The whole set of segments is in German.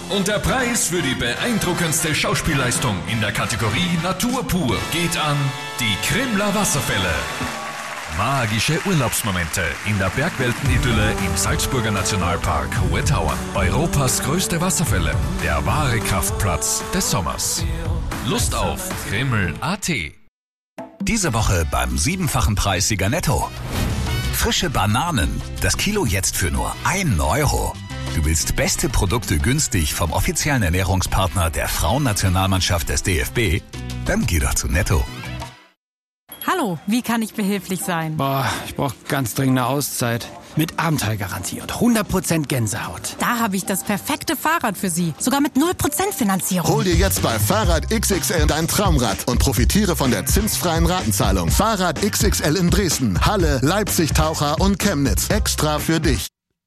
Und der Preis für die beeindruckendste Schauspielleistung in der Kategorie Natur pur geht an die Krimler Wasserfälle. Magische Urlaubsmomente in der Bergweltenidylle im Salzburger Nationalpark Hohe Tauern. Europas größte Wasserfälle, der wahre Kraftplatz des Sommers. Lust auf Krimml.at. Diese Woche beim 7-fachen Preissieger Netto. Frische Bananen, das Kilo jetzt für nur 1 Euro. Du willst beste Produkte günstig vom offiziellen Ernährungspartner der Frauennationalmannschaft des DFB? Dann geh doch zu Netto. Hallo, wie kann ich behilflich sein? Ich brauche ganz dringend eine Auszeit. Mit Abenteuergarantie und 100% Gänsehaut. Da habe ich das perfekte Fahrrad für Sie. Sogar mit 0% Finanzierung. Hol dir jetzt bei Fahrrad XXL dein Traumrad und profitiere von der zinsfreien Ratenzahlung. Fahrrad XXL in Dresden, Halle, Leipzig, Taucher und Chemnitz. Extra für dich.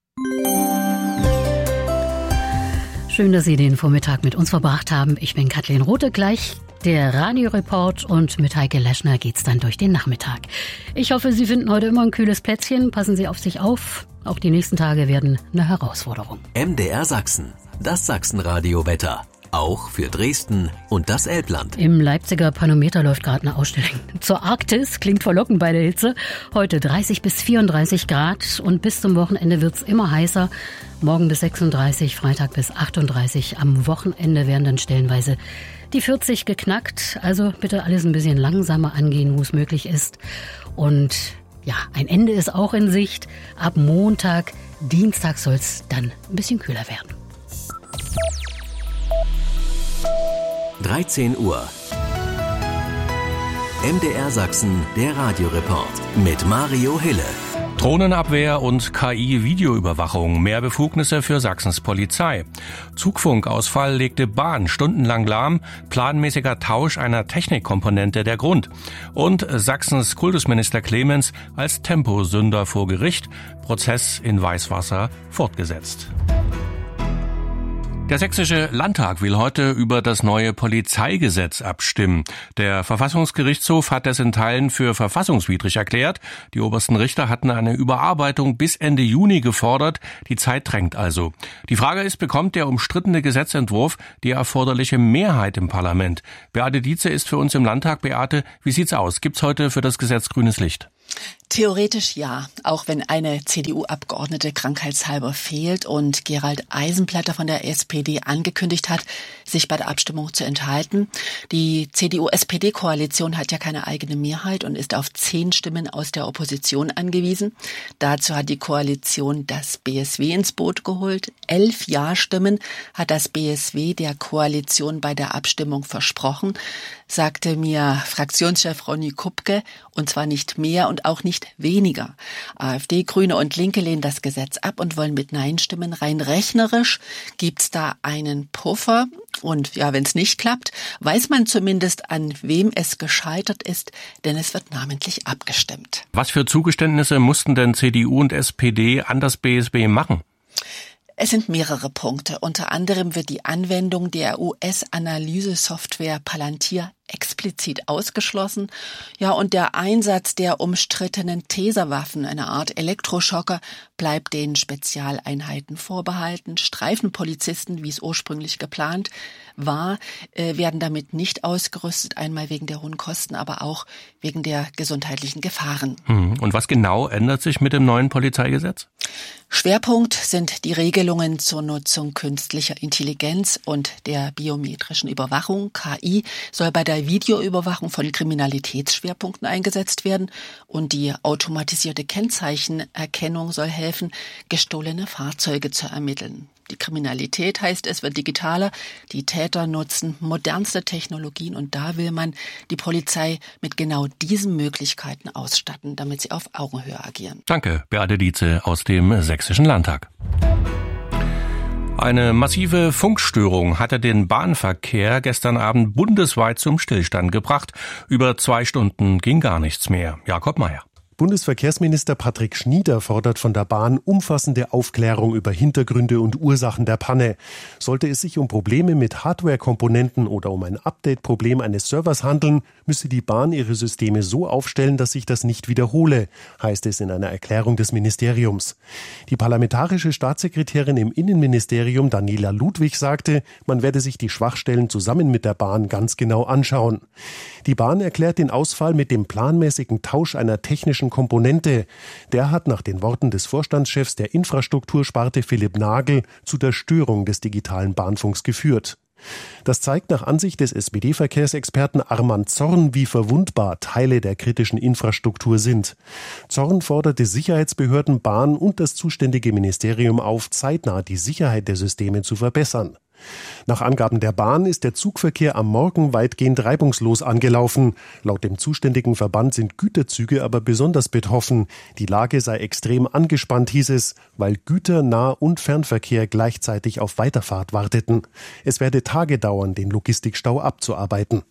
Schön, dass Sie den Vormittag mit uns verbracht haben. Ich bin Kathleen Rothe, gleich der Radioreport, und mit Heike Leschner geht's dann durch den Nachmittag. Ich hoffe, Sie finden heute immer ein kühles Plätzchen. Passen Sie auf sich auf. Auch die nächsten Tage werden eine Herausforderung. MDR Sachsen, das Sachsenradio-Wetter. Auch für Dresden und das Elbland. Im Leipziger Panometer läuft gerade eine Ausstellung zur Arktis. Klingt verlockend bei der Hitze. Heute 30 bis 34 Grad und bis zum Wochenende wird's immer heißer. Morgen bis 36, Freitag bis 38. Am Wochenende werden dann stellenweise die 40 geknackt. Also bitte alles ein bisschen langsamer angehen, wo es möglich ist. Und ja, ein Ende ist auch in Sicht. Ab Montag, Dienstag soll's dann ein bisschen kühler werden. 13 Uhr. MDR Sachsen, der Radioreport mit Mario Hille. Drohnenabwehr und KI-Videoüberwachung, mehr Befugnisse für Sachsens Polizei. Zugfunkausfall legte Bahn stundenlang lahm, planmäßiger Tausch einer Technikkomponente der Grund. Und Sachsens Kultusminister Clemens als Temposünder vor Gericht, Prozess in Weißwasser fortgesetzt. Der Sächsische Landtag will heute über das neue Polizeigesetz abstimmen. Der Verfassungsgerichtshof hat es in Teilen für verfassungswidrig erklärt. Die obersten Richter hatten eine Überarbeitung bis Ende Juni gefordert. Die Zeit drängt also. Die Frage ist, bekommt der umstrittene Gesetzentwurf die erforderliche Mehrheit im Parlament? Beate Dietze ist für uns im Landtag. Beate, wie sieht's aus? Gibt's heute für das Gesetz grünes Licht? Theoretisch ja, auch wenn eine CDU-Abgeordnete krankheitshalber fehlt und Gerald Eisenblätter von der SPD angekündigt hat, sich bei der Abstimmung zu enthalten. Die CDU-SPD-Koalition hat ja keine eigene Mehrheit und ist auf 10 Stimmen aus der Opposition angewiesen. Dazu hat die Koalition das BSW ins Boot geholt. 11 Ja-Stimmen hat das BSW der Koalition bei der Abstimmung versprochen, sagte mir Fraktionschef Ronny Kupke, und zwar nicht mehr und auch nicht weniger. AfD, Grüne und Linke lehnen das Gesetz ab und wollen mit Nein stimmen. Rein rechnerisch gibt's da einen Puffer. Und ja, wenn es nicht klappt, weiß man zumindest, an wem es gescheitert ist, denn es wird namentlich abgestimmt. Was für Zugeständnisse mussten denn CDU und SPD an das BSW machen? Es sind mehrere Punkte. Unter anderem wird die Anwendung der US-Analyse-Software Palantir explizit ausgeschlossen. Ja, und der Einsatz der umstrittenen Taserwaffen, eine Art Elektroschocker, bleibt den Spezialeinheiten vorbehalten. Streifenpolizisten, wie es ursprünglich geplant war, werden damit nicht ausgerüstet, einmal wegen der hohen Kosten, aber auch wegen der gesundheitlichen Gefahren. Und was genau ändert sich mit dem neuen Polizeigesetz? Schwerpunkt sind die Regelungen zur Nutzung künstlicher Intelligenz und der biometrischen Überwachung. KI soll bei der Videoüberwachung von Kriminalitätsschwerpunkten eingesetzt werden und die automatisierte Kennzeichenerkennung soll helfen, gestohlene Fahrzeuge zu ermitteln. Die Kriminalität, heißt es, wird digitaler. Die Täter nutzen modernste Technologien und da will man die Polizei mit genau diesen Möglichkeiten ausstatten, damit sie auf Augenhöhe agieren. Danke, Beate Dietze aus dem Sächsischen Landtag. Eine massive Funkstörung hatte den Bahnverkehr gestern Abend bundesweit zum Stillstand gebracht. Über 2 Stunden ging gar nichts mehr. Jakob Mayer. Bundesverkehrsminister Patrick Schnieder fordert von der Bahn umfassende Aufklärung über Hintergründe und Ursachen der Panne. Sollte es sich um Probleme mit Hardware-Komponenten oder um ein Update-Problem eines Servers handeln, müsse die Bahn ihre Systeme so aufstellen, dass sich das nicht wiederhole, heißt es in einer Erklärung des Ministeriums. Die parlamentarische Staatssekretärin im Innenministerium Daniela Ludwig sagte, man werde sich die Schwachstellen zusammen mit der Bahn ganz genau anschauen. Die Bahn erklärt den Ausfall mit dem planmäßigen Tausch einer technischen Komponente. Der hat nach den Worten des Vorstandschefs der Infrastruktursparte Philipp Nagel zu der Störung des digitalen Bahnfunks geführt. Das zeigt nach Ansicht des SPD-Verkehrsexperten Armand Zorn, wie verwundbar Teile der kritischen Infrastruktur sind. Zorn forderte Sicherheitsbehörden, Bahn und das zuständige Ministerium auf, zeitnah die Sicherheit der Systeme zu verbessern. Nach Angaben der Bahn ist der Zugverkehr am Morgen weitgehend reibungslos angelaufen. Laut dem zuständigen Verband sind Güterzüge aber besonders betroffen. Die Lage sei extrem angespannt, hieß es, weil Güter-, Nah- und Fernverkehr gleichzeitig auf Weiterfahrt warteten. Es werde Tage dauern, den Logistikstau abzuarbeiten.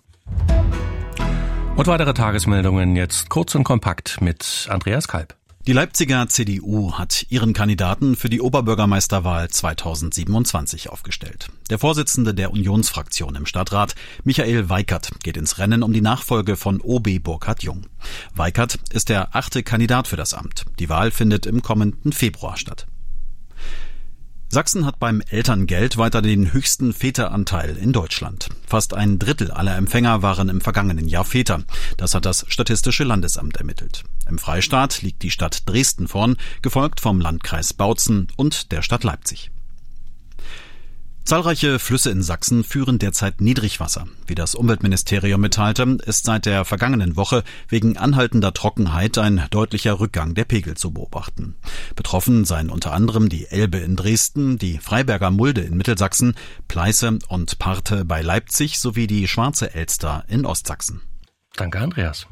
Und weitere Tagesmeldungen jetzt kurz und kompakt mit Andreas Kalb. Die Leipziger CDU hat ihren Kandidaten für die Oberbürgermeisterwahl 2027 aufgestellt. Der Vorsitzende der Unionsfraktion im Stadtrat, Michael Weikert, geht ins Rennen um die Nachfolge von OB Burkhard Jung. Weikert ist der 8. Kandidat für das Amt. Die Wahl findet im kommenden Februar statt. Sachsen hat beim Elterngeld weiter den höchsten Väteranteil in Deutschland. Fast 1/3 aller Empfänger waren im vergangenen Jahr Väter. Das hat das Statistische Landesamt ermittelt. Im Freistaat liegt die Stadt Dresden vorn, gefolgt vom Landkreis Bautzen und der Stadt Leipzig. Zahlreiche Flüsse in Sachsen führen derzeit Niedrigwasser. Wie das Umweltministerium mitteilte, ist seit der vergangenen Woche wegen anhaltender Trockenheit ein deutlicher Rückgang der Pegel zu beobachten. Betroffen seien unter anderem die Elbe in Dresden, die Freiberger Mulde in Mittelsachsen, Pleiße und Parthe bei Leipzig sowie die Schwarze Elster in Ostsachsen. Danke, Andreas.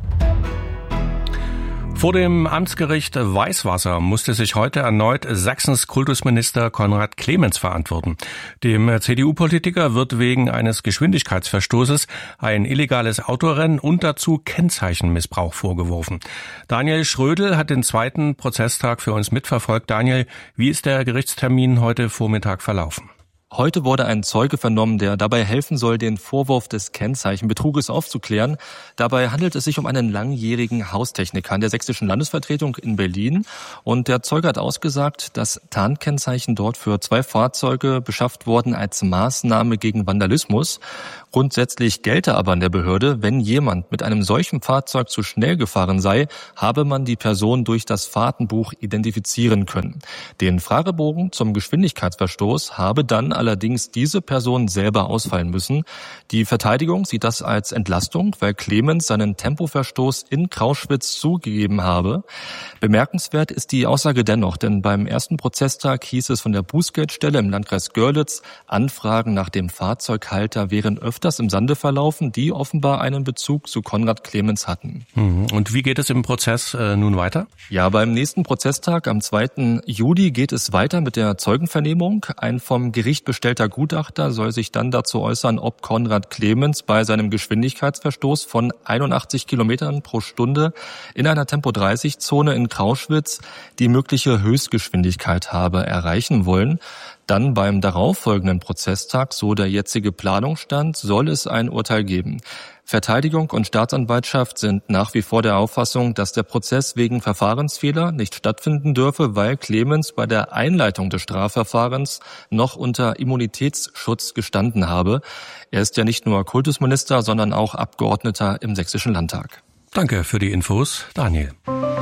Vor dem Amtsgericht Weißwasser musste sich heute erneut Sachsens Kultusminister Konrad Clemens verantworten. Dem CDU-Politiker wird wegen eines Geschwindigkeitsverstoßes ein illegales Autorennen und dazu Kennzeichenmissbrauch vorgeworfen. Daniel Schrödel hat den zweiten Prozesstag für uns mitverfolgt. Daniel, wie ist der Gerichtstermin heute Vormittag verlaufen? Heute wurde ein Zeuge vernommen, der dabei helfen soll, den Vorwurf des Kennzeichenbetruges aufzuklären. Dabei handelt es sich um einen langjährigen Haustechniker an der sächsischen Landesvertretung in Berlin. Und der Zeuge hat ausgesagt, dass Tarnkennzeichen dort für 2 Fahrzeuge beschafft wurden als Maßnahme gegen Vandalismus. Grundsätzlich gelte aber an der Behörde, wenn jemand mit einem solchen Fahrzeug zu schnell gefahren sei, habe man die Person durch das Fahrtenbuch identifizieren können. Den Fragebogen zum Geschwindigkeitsverstoß habe dann allerdings diese Person selber ausfallen müssen. Die Verteidigung sieht das als Entlastung, weil Clemens seinen Tempoverstoß in Krauschwitz zugegeben habe. Bemerkenswert ist die Aussage dennoch, denn beim ersten Prozesstag hieß es von der Bußgeldstelle im Landkreis Görlitz, Anfragen nach dem Fahrzeughalter wären öfters im Sande verlaufen, die offenbar einen Bezug zu Konrad Clemens hatten. Und wie geht es im Prozess nun weiter? Ja, beim nächsten Prozesstag am 2. Juli geht es weiter mit der Zeugenvernehmung. Ein vom Gericht bestellter Gutachter soll sich dann dazu äußern, ob Konrad Clemens bei seinem Geschwindigkeitsverstoß von 81 Kilometern pro Stunde in einer Tempo-30-Zone in Krauschwitz die mögliche Höchstgeschwindigkeit habe erreichen wollen. Dann beim darauffolgenden Prozesstag, so der jetzige Planungsstand, soll es ein Urteil geben. Verteidigung und Staatsanwaltschaft sind nach wie vor der Auffassung, dass der Prozess wegen Verfahrensfehler nicht stattfinden dürfe, weil Clemens bei der Einleitung des Strafverfahrens noch unter Immunitätsschutz gestanden habe. Er ist ja nicht nur Kultusminister, sondern auch Abgeordneter im Sächsischen Landtag. Danke für die Infos, Daniel.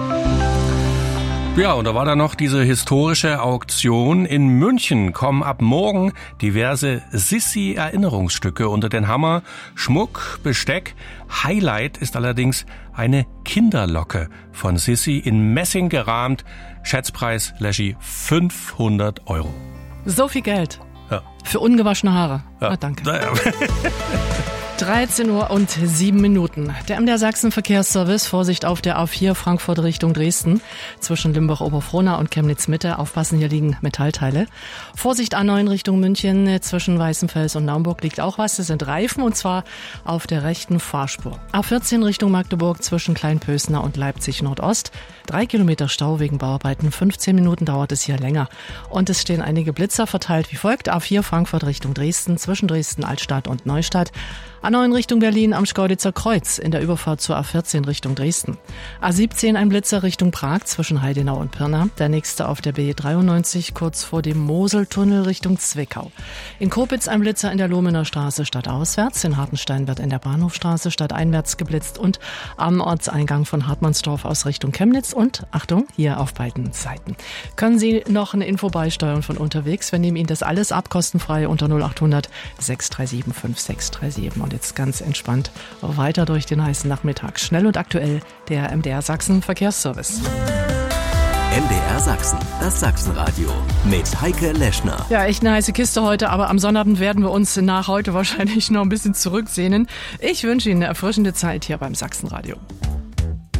Ja, und da war da noch diese historische Auktion. In München kommen ab morgen diverse Sissi-Erinnerungsstücke unter den Hammer. Schmuck, Besteck. Highlight ist allerdings eine Kinderlocke von Sissi in Messing gerahmt. Schätzpreis, Leschi, 500 €. So viel Geld? Ja. Für ungewaschene Haare? Ja. Ah, danke. 13:07 Uhr. Der MDR Sachsen Verkehrsservice, Vorsicht auf der A4 Frankfurt Richtung Dresden. Zwischen Limbach-Oberfrohna und Chemnitz-Mitte. Aufpassen, hier liegen Metallteile. Vorsicht A9 Richtung München. Zwischen Weißenfels und Naumburg liegt auch was. Das sind Reifen und zwar auf der rechten Fahrspur. A14 Richtung Magdeburg zwischen Kleinpösner und Leipzig Nordost. 3 Kilometer Stau wegen Bauarbeiten. 15 Minuten dauert es hier länger. Und es stehen einige Blitzer verteilt wie folgt. A4 Frankfurt Richtung Dresden. Zwischen Dresden Altstadt und Neustadt. A9 Richtung Berlin am Schkeuditzer Kreuz in der Überfahrt zur A14 Richtung Dresden. A17 ein Blitzer Richtung Prag zwischen Heidenau und Pirna. Der nächste auf der B93 kurz vor dem Moseltunnel Richtung Zwickau. In Kopitz ein Blitzer in der Lohmener Straße stadtauswärts. In Hartenstein wird in der Bahnhofstraße stadteinwärts geblitzt und am Ortseingang von Hartmannsdorf aus Richtung Chemnitz. Und Achtung, hier auf beiden Seiten. Können Sie noch eine Info beisteuern von unterwegs? Wir nehmen Ihnen das alles ab, kostenfrei unter 0800 637 5637. Und jetzt ganz entspannt weiter durch den heißen Nachmittag. Schnell und aktuell der MDR Sachsen Verkehrsservice. MDR Sachsen, das Sachsenradio mit Heike Leschner. Ja, echt eine heiße Kiste heute, aber am Sonnabend werden wir uns nach heute wahrscheinlich noch ein bisschen zurücksehnen. Ich wünsche Ihnen eine erfrischende Zeit hier beim Sachsenradio.